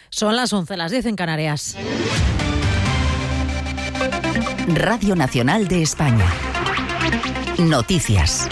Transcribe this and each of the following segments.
Son las 11, las 10 en Canarias. Radio Nacional de España. Noticias.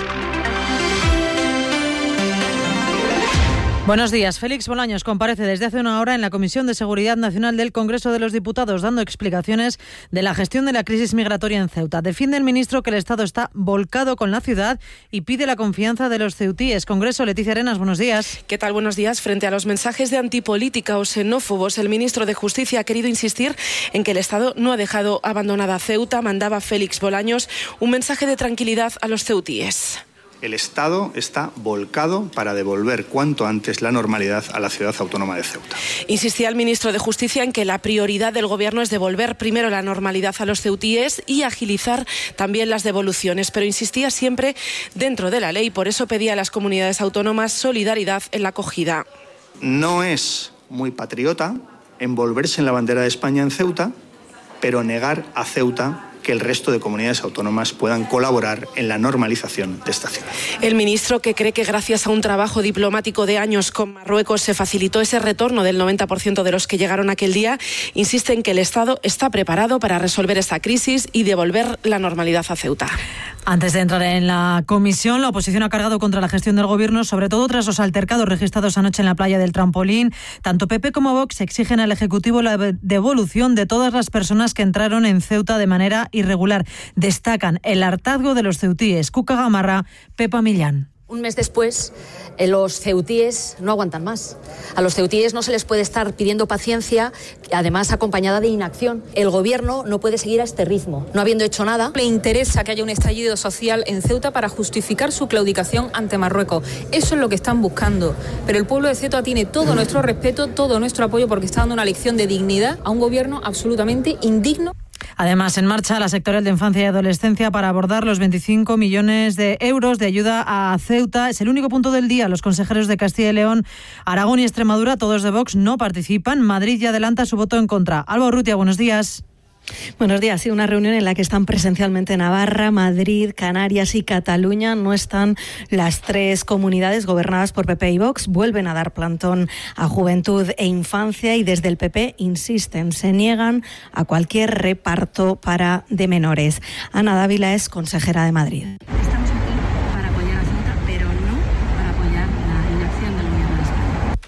Buenos días. Félix Bolaños comparece desde hace una hora en la Comisión de Seguridad Nacional del Congreso de los Diputados, dando explicaciones de la gestión de la crisis migratoria en Ceuta. Defiende el ministro que el Estado está volcado con la ciudad y pide la confianza de los ceutíes. Congreso, Leticia Arenas, buenos días. ¿Qué tal? Buenos días. Frente a los mensajes de antipolítica o xenófobos, el ministro de Justicia ha querido insistir en que el Estado no ha dejado abandonada a Ceuta. Mandaba Félix Bolaños un mensaje de tranquilidad a los ceutíes. El Estado está volcado para devolver cuanto antes la normalidad a la ciudad autónoma de Ceuta. Insistía el ministro de Justicia en que la prioridad del Gobierno es devolver primero la normalidad a los ceutíes y agilizar también las devoluciones, pero insistía siempre dentro de la ley. Por eso pedía a las comunidades autónomas solidaridad en la acogida. No es muy patriota envolverse en la bandera de España en Ceuta, pero negar a Ceuta que el resto de comunidades autónomas puedan colaborar en la normalización de esta ciudad. El ministro, que cree que gracias a un trabajo diplomático de años con Marruecos se facilitó ese retorno del 90% de los que llegaron aquel día, insiste en que el Estado está preparado para resolver esta crisis y devolver la normalidad a Ceuta. Antes de entrar en la comisión, la oposición ha cargado contra la gestión del Gobierno, sobre todo tras los altercados registrados anoche en la playa del Trampolín. Tanto PP como Vox exigen al Ejecutivo la devolución de todas las personas que entraron en Ceuta de manera irregular. Destacan el hartazgo de los ceutíes. Cuca Gamarra, Pepa Millán. Un mes después, los ceutíes no aguantan más. A los ceutíes no se les puede estar pidiendo paciencia, además acompañada de inacción. El Gobierno no puede seguir a este ritmo, no habiendo hecho nada. Le interesa que haya un estallido social en Ceuta para justificar su claudicación ante Marruecos. Eso es lo que están buscando. Pero el pueblo de Ceuta tiene todo nuestro respeto, todo nuestro apoyo, porque está dando una lección de dignidad a un Gobierno absolutamente indigno. Además, en marcha la sectorial de Infancia y Adolescencia para abordar los 25 millones de euros de ayuda a Ceuta. Es el único punto del día. Los consejeros de Castilla y León, Aragón y Extremadura, todos de Vox, no participan. Madrid ya adelanta su voto en contra. Alba Urrutia, buenos días. Buenos días. Sí, una reunión en la que están presencialmente Navarra, Madrid, Canarias y Cataluña. No están las tres comunidades gobernadas por PP y Vox. Vuelven a dar plantón a Juventud e Infancia y desde el PP insisten, se niegan a cualquier reparto de menores. Ana Dávila es consejera de Madrid. Estamos aquí para apoyar a Ceuta, pero no para apoyar la inacción del Gobierno de España.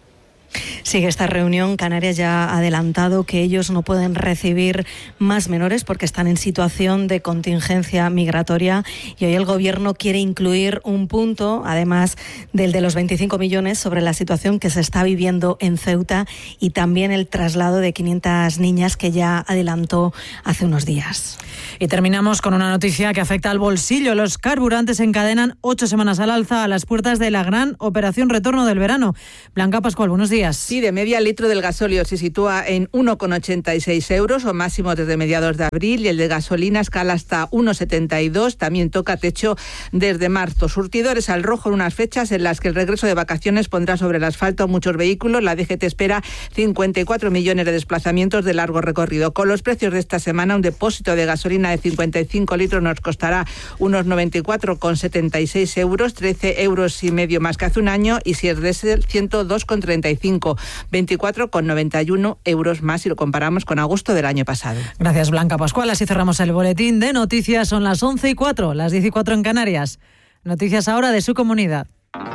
Sigue esta reunión. Canarias ya ha adelantado que ellos no pueden recibir más menores porque están en situación de contingencia migratoria y hoy el Gobierno quiere incluir un punto, además del de los 25 millones, sobre la situación que se está viviendo en Ceuta y también el traslado de 500 niñas que ya adelantó hace unos días. Y terminamos con una noticia que afecta al bolsillo. Los carburantes encadenan 8 semanas al alza a las puertas de la gran operación retorno del verano. Blanca Pascual, buenos días. Sí, de media el litro del gasóleo se sitúa en 1,86 euros, o máximo desde mediados de abril, y el de gasolina escala hasta 1,72, también toca techo desde marzo. Surtidores al rojo en unas fechas en las que el regreso de vacaciones pondrá sobre el asfalto muchos vehículos. La DGT espera 54 millones de desplazamientos de largo recorrido. Con los precios de esta semana, un depósito de gasolina de 55 litros nos costará unos 94,76 euros, 13 euros y medio más que hace un año, y si es diésel, 102,35, 24,91 euros más si lo comparamos con agosto del año pasado. Gracias, Blanca Pascual. Así cerramos el boletín de noticias. Son las 11:04, las 10:04 en Canarias. Noticias ahora de su comunidad.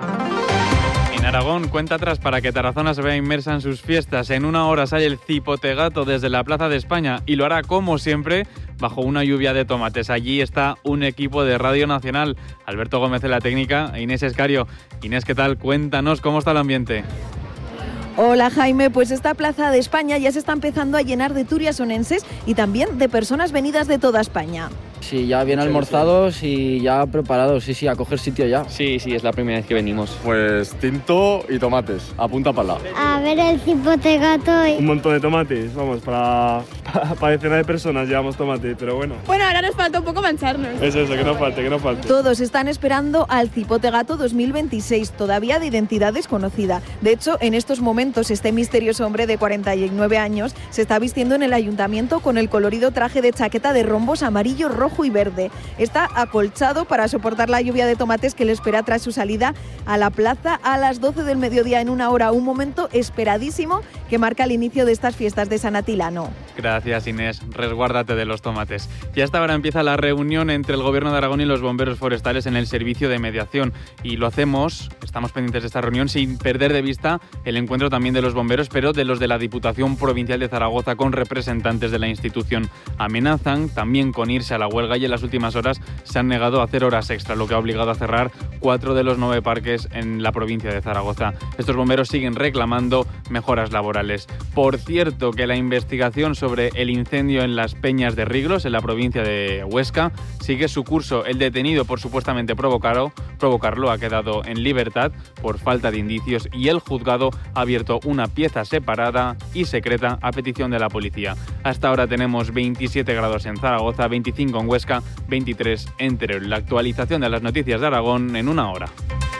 En Aragón, cuenta atrás para que Tarazona se vea inmersa en sus fiestas. En una hora sale el cipotegato desde la Plaza de España y lo hará, como siempre, bajo una lluvia de tomates. Allí está un equipo de Radio Nacional. Alberto Gómez en la técnica e Inés Escario. Inés, ¿qué tal? Cuéntanos cómo está el ambiente. Hola Jaime, pues esta Plaza de España ya se está empezando a llenar de turiasonenses y también de personas venidas de toda España. Sí, ya bien almorzados y ya preparados, sí, a coger sitio ya. Sí, es la primera vez que venimos. Pues tinto y tomates, a punta pala. A ver el cipote gato. Un montón de tomates, vamos, para para decenas de personas llevamos tomate, pero bueno. Bueno, ahora nos falta un poco mancharnos. Es eso, que no falte. Todos están esperando al Cipote Gato 2026, todavía de identidad desconocida. De hecho, en estos momentos, este misterioso hombre de 49 años se está vistiendo en el ayuntamiento con el colorido traje de chaqueta de rombos amarillo, rojo y verde. Está acolchado para soportar la lluvia de tomates que le espera tras su salida a la plaza a las 12 del mediodía en una hora, un momento esperadísimo que marca el inicio de estas fiestas de San Atilano. Gracias, Inés. Resguárdate de los tomates. Y hasta ahora empieza la reunión entre el Gobierno de Aragón y los bomberos forestales en el servicio de mediación. Y lo hacemos, estamos pendientes de esta reunión, sin perder de vista el encuentro también de los bomberos, pero de los de la Diputación Provincial de Zaragoza con representantes de la institución. Amenazan también con irse a la huelga y en las últimas horas se han negado a hacer horas extra, lo que ha obligado a cerrar 4 de los 9 parques en la provincia de Zaragoza. Estos bomberos siguen reclamando mejoras laborales. Por cierto, que la investigación sobre el incendio en las Peñas de Riglos, en la provincia de Huesca, sigue su curso. El detenido por supuestamente provocarlo ha quedado en libertad por falta de indicios y el juzgado ha abierto una pieza separada y secreta a petición de la policía. Hasta ahora tenemos 27 grados en Zaragoza, 25 en Huesca, 23 en Teruel. La actualización de las noticias de Aragón en una hora.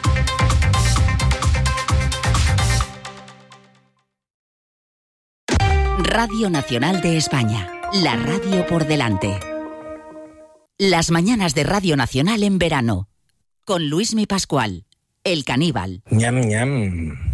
Radio Nacional de España, la radio por delante. Las mañanas de Radio Nacional en verano, con Luismi Pascual, el caníbal. Ñam, ñam.